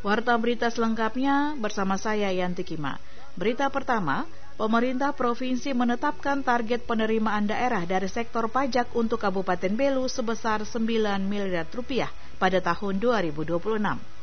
Warta berita selengkapnya bersama saya Yanti Kima. Berita pertama, pemerintah provinsi menetapkan target penerimaan daerah dari sektor pajak untuk Kabupaten Belu sebesar 9 miliar rupiah pada tahun 2026.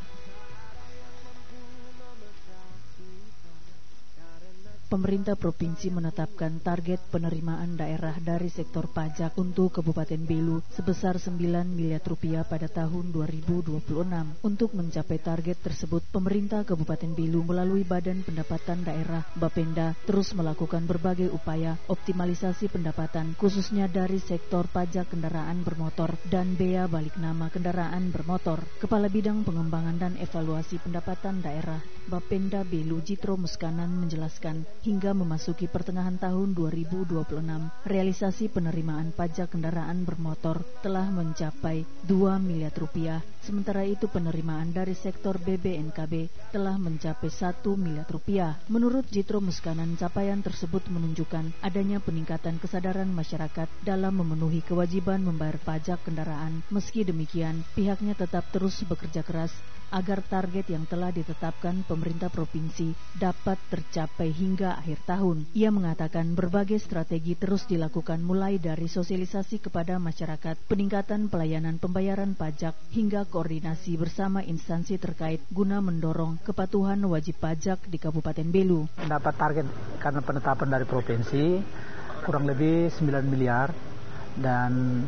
Pemerintah provinsi menetapkan target penerimaan daerah dari sektor pajak untuk Kabupaten Belu sebesar 9 miliar rupiah pada tahun 2026. Untuk mencapai target tersebut, pemerintah Kabupaten Belu melalui Badan Pendapatan Daerah Bapenda terus melakukan berbagai upaya optimalisasi pendapatan khususnya dari sektor pajak kendaraan bermotor dan bea balik nama kendaraan bermotor. Kepala Bidang Pengembangan dan Evaluasi Pendapatan Daerah Bapenda Belu Jitro Muskanan menjelaskan, hingga memasuki pertengahan tahun 2026, realisasi penerimaan pajak kendaraan bermotor telah mencapai 2 miliar rupiah. Sementara itu penerimaan dari sektor BBNKB telah mencapai 1 miliar rupiah. Menurut Jitro Muskanan, capaian tersebut menunjukkan adanya peningkatan kesadaran masyarakat dalam memenuhi kewajiban membayar pajak kendaraan. Meski demikian, pihaknya tetap terus bekerja keras agar target yang telah ditetapkan pemerintah provinsi dapat tercapai hingga akhir tahun. Ia mengatakan berbagai strategi terus dilakukan mulai dari sosialisasi kepada masyarakat, peningkatan pelayanan pembayaran pajak, hingga koordinasi bersama instansi terkait guna mendorong kepatuhan wajib pajak di Kabupaten Belu. Dapat target karena penetapan dari provinsi kurang lebih 9 miliar dan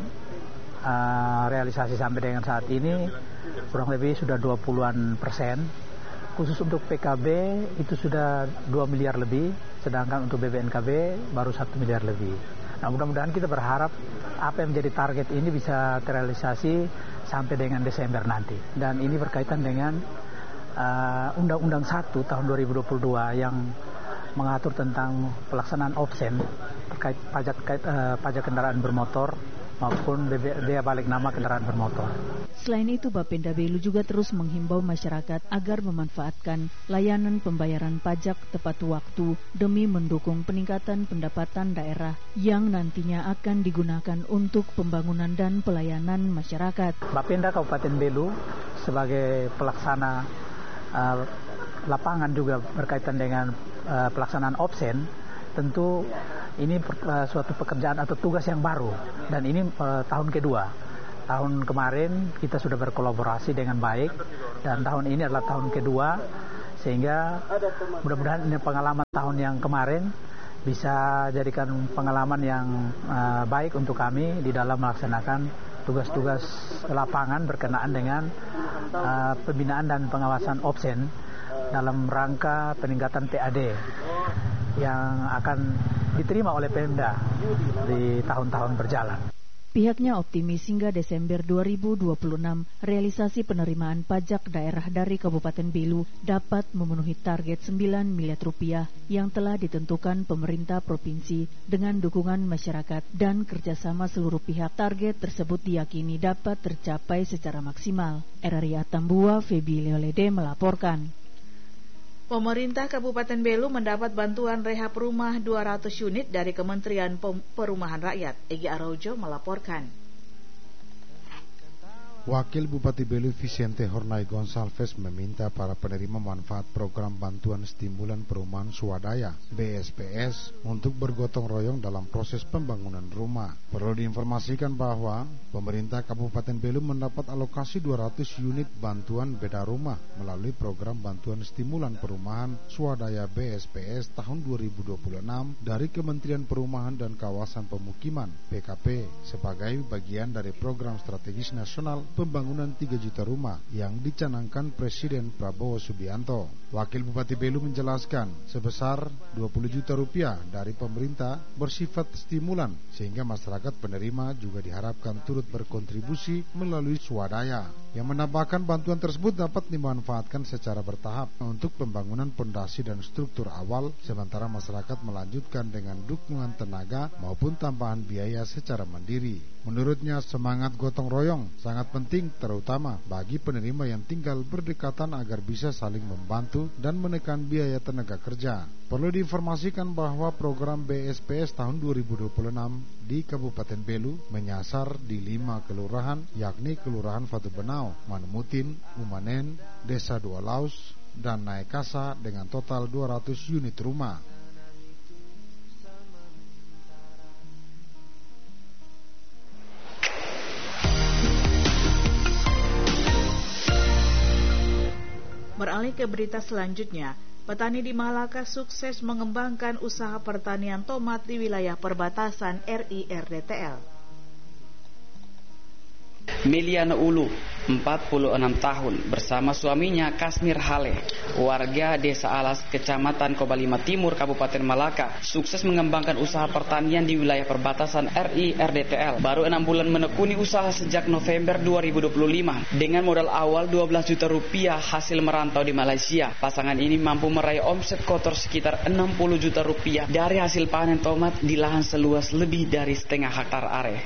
realisasi sampai dengan saat ini kurang lebih sudah 20% Khusus untuk PKB itu sudah 2 miliar lebih, sedangkan untuk BBNKB baru 1 miliar lebih. Nah, mudah-mudahan kita berharap apa yang menjadi target ini bisa terrealisasi sampai dengan Desember nanti. Dan ini berkaitan dengan Undang-Undang 1 tahun 2022 yang mengatur tentang pelaksanaan opsen terkait pajak kendaraan bermotor maupun bea balik nama kendaraan bermotor. Selain itu, Bapenda Belu juga terus menghimbau masyarakat agar memanfaatkan layanan pembayaran pajak tepat waktu demi mendukung peningkatan pendapatan daerah yang nantinya akan digunakan untuk pembangunan dan pelayanan masyarakat. Bapenda Kabupaten Belu sebagai pelaksana lapangan juga berkaitan dengan pelaksanaan opsen, tentu ini suatu pekerjaan atau tugas yang baru dan ini tahun kedua. Tahun kemarin kita sudah berkolaborasi dengan baik dan tahun ini adalah tahun kedua, sehingga mudah-mudahan ini pengalaman tahun yang kemarin bisa jadikan pengalaman yang baik untuk kami di dalam melaksanakan tugas-tugas lapangan berkenaan dengan pembinaan dan pengawasan opsen dalam rangka peningkatan PAD yang akan diterima oleh Pemda di tahun-tahun berjalan. Pihaknya optimis hingga Desember 2026 realisasi penerimaan pajak daerah dari Kabupaten Belu dapat memenuhi target 9 miliar rupiah yang telah ditentukan pemerintah provinsi dengan dukungan masyarakat dan kerjasama seluruh pihak. Target tersebut diyakini dapat tercapai secara maksimal. RRI Atambua, Febi Leolede melaporkan. Pemerintah Kabupaten Belu mendapat bantuan rehab rumah 200 unit dari Kementerian Perumahan Rakyat. Egi Araujo melaporkan. Wakil Bupati Belu Vicente Hornay Gonsalves meminta para penerima manfaat program bantuan stimulan perumahan swadaya BSPS untuk bergotong royong dalam proses pembangunan rumah. Perlu diinformasikan bahwa pemerintah Kabupaten Belu mendapat alokasi 200 unit bantuan beda rumah melalui program bantuan stimulan perumahan swadaya BSPS tahun 2026 dari Kementerian Perumahan dan Kawasan Pemukiman PKP sebagai bagian dari program strategis nasional pembangunan 3 juta rumah yang dicanangkan Presiden Prabowo Subianto. Wakil Bupati Belu menjelaskan sebesar 20 juta rupiah dari pemerintah bersifat stimulan sehingga masyarakat penerima juga diharapkan turut berkontribusi melalui swadaya. Yang menambahkan bantuan tersebut dapat dimanfaatkan secara bertahap untuk pembangunan pondasi dan struktur awal, sementara masyarakat melanjutkan dengan dukungan tenaga maupun tambahan biaya secara mandiri. Menurutnya semangat gotong royong sangat penting terutama bagi penerima yang tinggal berdekatan agar bisa saling membantu dan menekan biaya tenaga kerja. Perlu diinformasikan bahwa program BSPS tahun 2026 di Kabupaten Belu menyasar di 5 kelurahan yakni Kelurahan Fatu Benau, Danau, Manumutin, Umanen, Desa Dua Laus, dan Naekasa dengan total 200 unit rumah. Beralih ke berita selanjutnya, petani di Malaka sukses mengembangkan usaha pertanian tomat di wilayah perbatasan RI-RDTL. Meliana Ulu, 46 tahun, bersama suaminya Kasmir Hale, warga Desa Alas, Kecamatan Kobalima Timur, Kabupaten Malaka, sukses mengembangkan usaha pertanian di wilayah perbatasan RI-RDTL. Baru 6 bulan menekuni usaha sejak November 2025. Dengan modal awal 12 juta rupiah hasil merantau di Malaysia, pasangan ini mampu meraih omset kotor sekitar 60 juta rupiah dari hasil panen tomat di lahan seluas lebih dari setengah hektar area.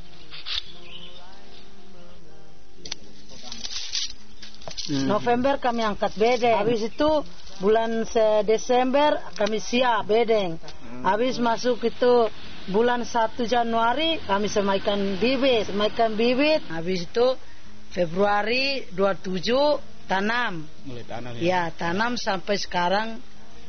November kami angkat bedeng. Habis itu bulan Desember kami siap bedeng. Habis masuk itu bulan 1 Januari kami semaikan bibit. Habis itu Februari 27 tanam. Mulai tanam ya? Ya, tanam sampai sekarang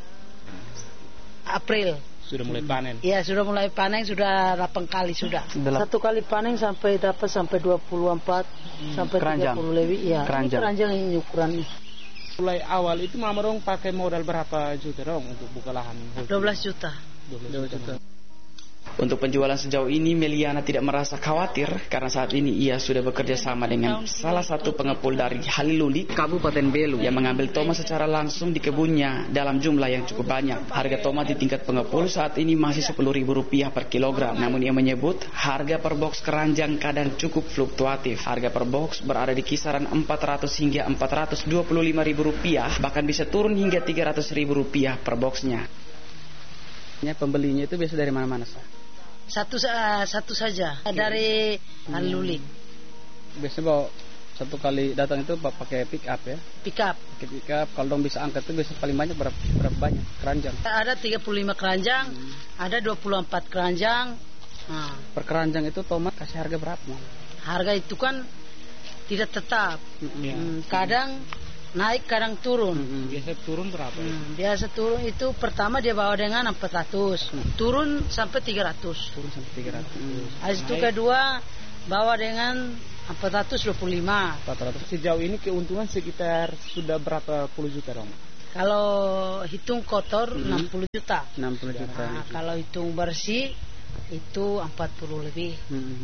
April. Sudah mulai panen? Iya, sudah mulai panen, sudah 8 kali sudah. Satu kali panen sampai dapat sampai 24 sampai keranjang. 30 lebih. Iya, keranjang ini ukurannya. Mulai awal itu Mama Rong pakai modal berapa juta Rong untuk buka lahan? 12 juta. 12 juta. Untuk penjualan sejauh ini, Meliana tidak merasa khawatir karena saat ini ia sudah bekerja sama dengan salah satu pengepul dari Haliluli, Kabupaten Belu, yang mengambil tomat secara langsung di kebunnya dalam jumlah yang cukup banyak. Harga tomat di tingkat pengepul saat ini masih Rp10.000 per kilogram. Namun ia menyebut harga per box keranjang kadang cukup fluktuatif. Harga per box berada di kisaran Rp400 hingga Rp425.000, bahkan bisa turun hingga Rp300.000 per boxnya. Pembelinya itu biasa dari mana-mana, Sah? Satu saja dari Haliluli. Biasanya bawa satu kali datang itu pakai pick up ya? Pick up. Kalau dong bisa angkat itu biasanya paling banyak berapa banyak keranjang? Ada 35 keranjang, ada 24 keranjang. Nah. Per keranjang itu tomat kasih harga berapa? Harga itu kan tidak tetap. Kadang naik, kadang turun. Biasa turun berapa? Biasa turun itu pertama dia bawa dengan 400, turun sampai 300. Turun sampai 300. Habis itu kedua bawa dengan 425. 400. Sejauh ini keuntungan sekitar sudah berapa puluh juta Rong? Kalau hitung kotor 60 juta. 60 juta. Nah, kalau hitung bersih itu 40 lebih.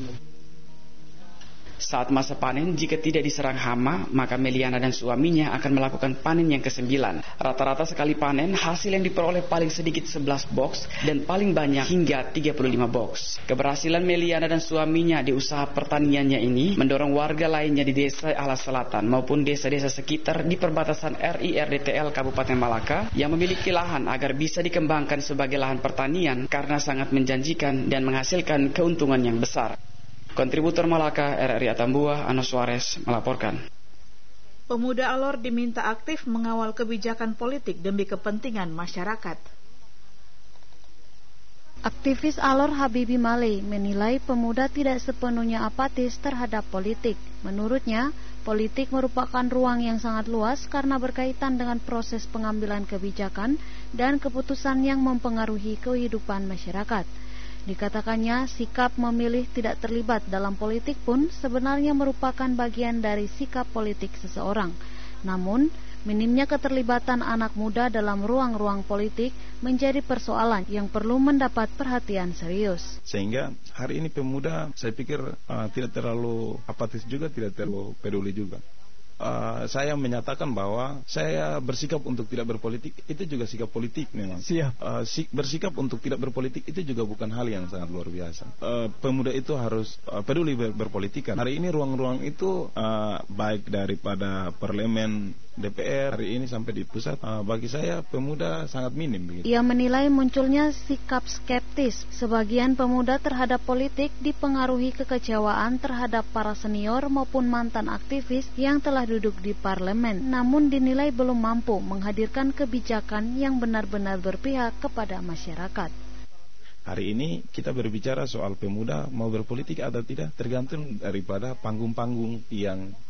Saat masa panen, jika tidak diserang hama, maka Meliana dan suaminya akan melakukan panen yang ke-9. Rata-rata sekali panen, hasil yang diperoleh paling sedikit 11 box dan paling banyak hingga 35 box. Keberhasilan Meliana dan suaminya di usaha pertaniannya ini mendorong warga lainnya di Desa Alas Selatan maupun desa-desa sekitar di perbatasan RI-RDTL Kabupaten Malaka yang memiliki lahan agar bisa dikembangkan sebagai lahan pertanian karena sangat menjanjikan dan menghasilkan keuntungan yang besar. Kontributor Malaka RRI Atambua, Ano Suarez melaporkan. Pemuda Alor diminta aktif mengawal kebijakan politik demi kepentingan masyarakat. Aktivis Alor Habibi Maleh menilai pemuda tidak sepenuhnya apatis terhadap politik. Menurutnya, politik merupakan ruang yang sangat luas karena berkaitan dengan proses pengambilan kebijakan dan keputusan yang mempengaruhi kehidupan masyarakat. Dikatakannya, sikap memilih tidak terlibat dalam politik pun sebenarnya merupakan bagian dari sikap politik seseorang. Namun, minimnya keterlibatan anak muda dalam ruang-ruang politik menjadi persoalan yang perlu mendapat perhatian serius. Sehingga hari ini pemuda saya pikir tidak terlalu apatis juga, tidak terlalu peduli juga. Saya menyatakan bahwa saya bersikap untuk tidak berpolitik, itu juga sikap politik memang. Bersikap untuk tidak berpolitik itu juga bukan hal yang sangat luar biasa. Pemuda itu harus peduli berpolitik. Hari ini ruang-ruang itu baik daripada parlemen, DPR, hari ini sampai di pusat, bagi saya pemuda sangat minim begitu. Ia menilai munculnya sikap skeptis sebagian pemuda terhadap politik dipengaruhi kekecewaan terhadap para senior maupun mantan aktivis yang telah duduk di parlemen, namun dinilai belum mampu menghadirkan kebijakan yang benar-benar berpihak kepada masyarakat. Hari ini kita berbicara soal pemuda mau berpolitik atau tidak tergantung daripada panggung-panggung yang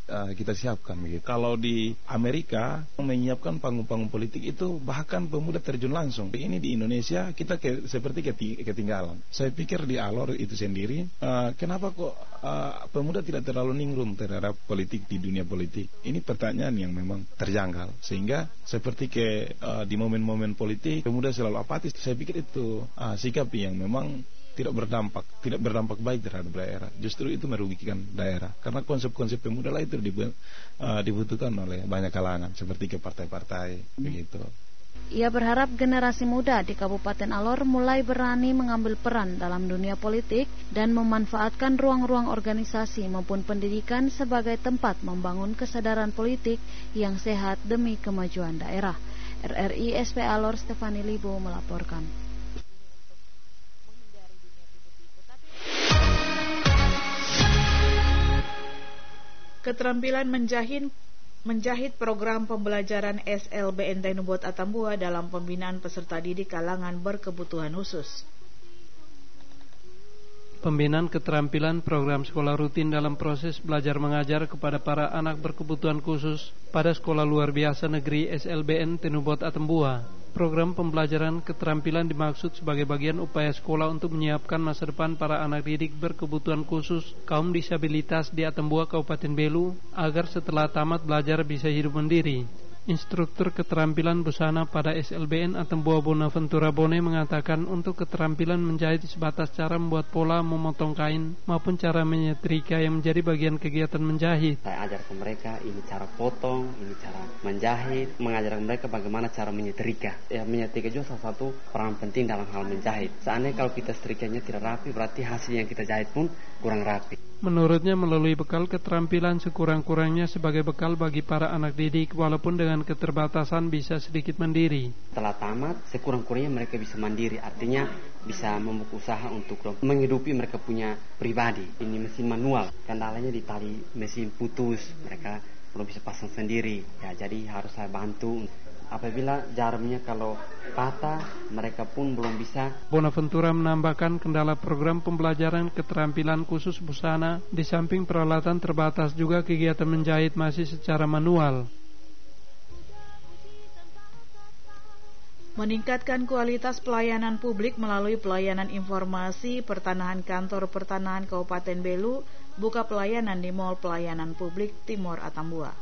kita siapkan begitu. Kalau di Amerika menyiapkan panggung-panggung politik itu bahkan pemuda terjun langsung. Ini di Indonesia kita seperti ketinggalan. Saya pikir di Alor itu sendiri, kenapa kok pemuda tidak terlalu ningrum terhadap politik di dunia politik? Ini pertanyaan yang memang terjangkal. Sehingga seperti di momen-momen politik pemuda selalu apatis. Saya pikir itu sikap yang memang tidak berdampak baik terhadap daerah. Justru itu merugikan daerah. Karena konsep-konsep pemuda lah itu dibutuhkan oleh banyak kalangan seperti ke partai-partai begitu. Ia berharap generasi muda di Kabupaten Alor mulai berani mengambil peran dalam dunia politik dan memanfaatkan ruang-ruang organisasi maupun pendidikan sebagai tempat membangun kesadaran politik yang sehat demi kemajuan daerah. RRI SP Alor Stefani Libo melaporkan. Keterampilan menjahit program pembelajaran SLBN Tenubot Atambua dalam pembinaan peserta didik kalangan berkebutuhan khusus. Pembinaan keterampilan program sekolah rutin dalam proses belajar mengajar kepada para anak berkebutuhan khusus pada Sekolah Luar Biasa Negeri SLBN Tenubot Atambua. Program pembelajaran keterampilan dimaksud sebagai bagian upaya sekolah untuk menyiapkan masa depan para anak didik berkebutuhan khusus kaum disabilitas di Atambua, Kabupaten Belu, agar setelah tamat belajar bisa hidup mandiri. Instruktur keterampilan busana pada SLBN Atambua Bonaventura Bone mengatakan untuk keterampilan menjahit sebatas cara membuat pola, memotong kain maupun cara menyetrika yang menjadi bagian kegiatan menjahit. Saya ajarkan mereka ini cara potong, ini cara menjahit, mengajarkan mereka bagaimana cara menyetrika. Menyetrika juga salah satu peran penting dalam hal menjahit. Seandainya kalau kita setrikanya tidak rapi, berarti hasil yang kita jahit pun kurang rapi. Menurutnya melalui bekal keterampilan sekurang-kurangnya sebagai bekal bagi para anak didik walaupun dengan keterbatasan bisa sedikit mandiri. Setelah tamat sekurang-kurangnya mereka bisa mandiri, artinya bisa membuka usaha untuk menghidupi mereka punya pribadi. Ini mesin manual, kendalanya di tali mesin putus, mereka belum bisa pasang sendiri. Ya, jadi harus saya bantu. Apabila jarumnya kalau patah, mereka pun belum bisa. Bonaventura menambahkan kendala program pembelajaran keterampilan khusus busana di samping peralatan terbatas juga kegiatan menjahit masih secara manual. Meningkatkan kualitas pelayanan publik melalui pelayanan informasi pertanahan Kantor Pertanahan Kabupaten Belu buka pelayanan di Mall Pelayanan Publik Timor Atambua.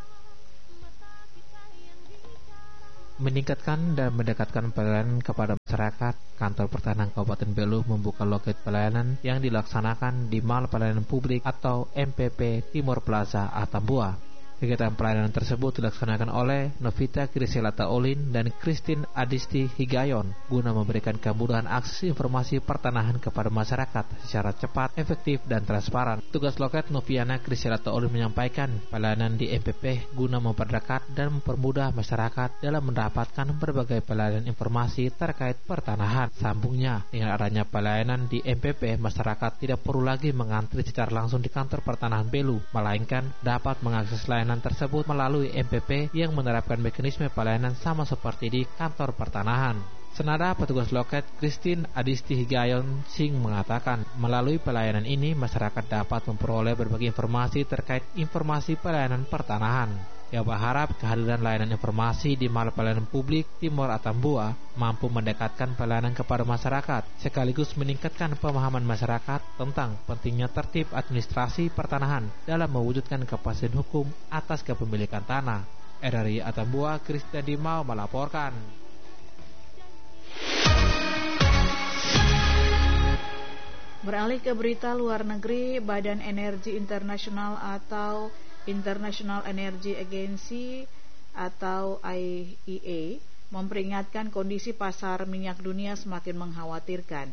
Meningkatkan dan mendekatkan pelayanan kepada masyarakat, Kantor Pertanahan Kabupaten Belu membuka loket pelayanan yang dilaksanakan di Mall Pelayanan Publik atau MPP Timor Plaza Atambua. Kegiatan pelayanan tersebut dilaksanakan oleh Novita Kriselata Olin dan Christine Adisti Higayon guna memberikan kemudahan akses informasi pertanahan kepada masyarakat secara cepat, efektif, dan transparan. Tugas loket Noviana Kriselata Olin menyampaikan pelayanan di MPP guna memperdekat dan mempermudah masyarakat dalam mendapatkan berbagai pelayanan informasi terkait pertanahan. Sambungnya, dengan adanya pelayanan di MPP, masyarakat tidak perlu lagi mengantri secara langsung di Kantor Pertanahan Belu, melainkan dapat mengakses layanan tersebut melalui MPP yang menerapkan mekanisme pelayanan sama seperti di Kantor Pertanahan. Senada petugas loket Christine Adisti Higayon Sing mengatakan, melalui pelayanan ini masyarakat dapat memperoleh berbagai informasi terkait informasi pelayanan pertanahan. Ia berharap kehadiran layanan informasi di Mall Pelayanan Publik Timor Atambua mampu mendekatkan pelayanan kepada masyarakat, sekaligus meningkatkan pemahaman masyarakat tentang pentingnya tertib administrasi pertanahan dalam mewujudkan kepastian hukum atas kepemilikan tanah. RRI Atambua, Kristia Dimau melaporkan. Beralih ke berita luar negeri, Badan Energi Internasional atau International Energy Agency atau IEA memperingatkan kondisi pasar minyak dunia semakin mengkhawatirkan.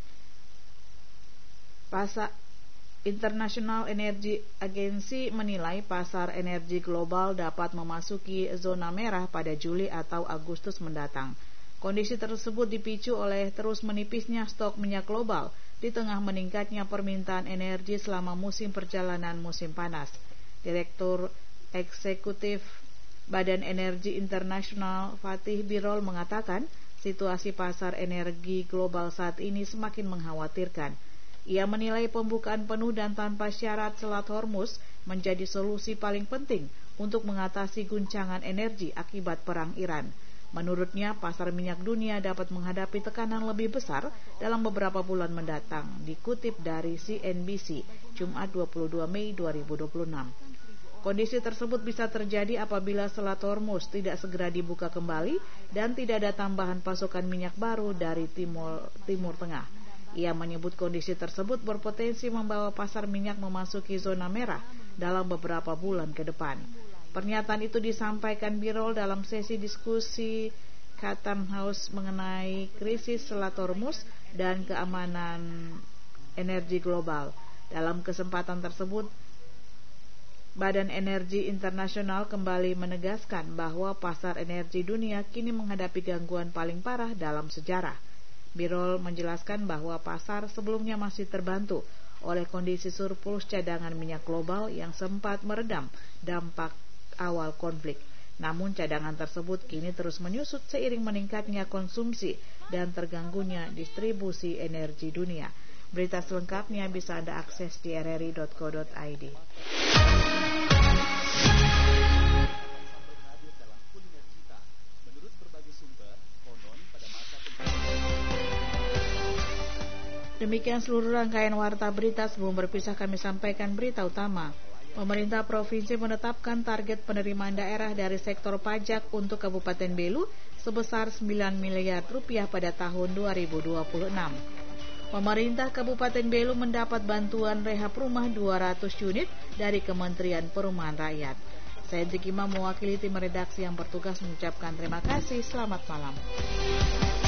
International Energy Agency menilai pasar energi global dapat memasuki zona merah pada Juli atau Agustus mendatang. Kondisi tersebut dipicu oleh terus menipisnya stok minyak global di tengah meningkatnya permintaan energi selama musim perjalanan musim panas. Direktur Eksekutif Badan Energi Internasional Fatih Birol mengatakan situasi pasar energi global saat ini semakin mengkhawatirkan. Ia menilai pembukaan penuh dan tanpa syarat Selat Hormuz menjadi solusi paling penting untuk mengatasi guncangan energi akibat perang Iran. Menurutnya, pasar minyak dunia dapat menghadapi tekanan lebih besar dalam beberapa bulan mendatang, dikutip dari CNBC, Jumat 22 Mei 2026. Kondisi tersebut bisa terjadi apabila Selat Hormuz tidak segera dibuka kembali dan tidak ada tambahan pasokan minyak baru dari Timur Tengah. Ia menyebut kondisi tersebut berpotensi membawa pasar minyak memasuki zona merah dalam beberapa bulan ke depan. Pernyataan itu disampaikan Birol dalam sesi diskusi Chatham House mengenai krisis Selat Hormuz dan keamanan energi global. Dalam kesempatan tersebut, Badan Energi Internasional kembali menegaskan bahwa pasar energi dunia kini menghadapi gangguan paling parah dalam sejarah. Birol menjelaskan bahwa pasar sebelumnya masih terbantu oleh kondisi surplus cadangan minyak global yang sempat meredam dampak awal konflik. Namun cadangan tersebut kini terus menyusut seiring meningkatnya konsumsi dan terganggunya distribusi energi dunia. Berita selengkapnya bisa Anda akses di rri.co.id. Demikian seluruh rangkaian warta berita. Sebelum berpisah kami sampaikan berita utama. Pemerintah provinsi menetapkan target penerimaan daerah dari sektor pajak untuk Kabupaten Belu sebesar 9 miliar rupiah pada tahun 2026. Pemerintah Kabupaten Belu mendapat bantuan rehab rumah 200 unit dari Kementerian Perumahan Rakyat. Saya Yanti Kima mewakili tim redaksi yang bertugas mengucapkan terima kasih. Selamat malam.